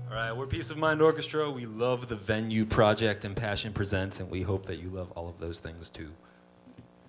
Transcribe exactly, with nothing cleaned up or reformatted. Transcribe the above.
All right, we're Peace of Mind Orchestra. We love the Venue Project and Passion Presents, and we hope that you love all of those things too.